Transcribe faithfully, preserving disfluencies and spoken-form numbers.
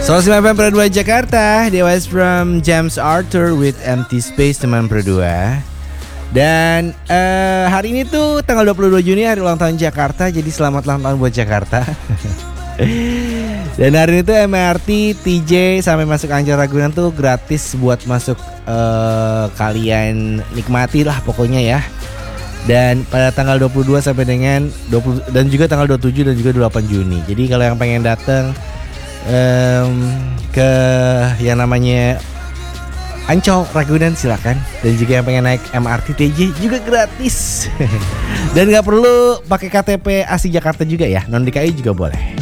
seratus sembilan Pro dua Jakarta, Dewas from James Arthur with Empty Space teman Pro dua. Dan uh, hari ini tuh tanggal dua puluh dua Juni hari ulang tahun Jakarta. Jadi selamat ulang tahun buat Jakarta. Dan hari ini tuh M R T, T J sampai masuk Ancol Ragunan tuh gratis buat masuk uh, kalian nikmati lah pokoknya ya. Dan pada tanggal dua puluh dua sampai dengan dua puluh dan juga tanggal dua puluh tujuh dan juga dua puluh delapan Juni. Jadi kalau yang pengen datang um, ke yang namanya Ancol Ragunan silakan. Dan juga yang pengen naik M R T T J juga gratis. Dan nggak perlu pakai K T P asli Jakarta juga ya, non D K I juga boleh.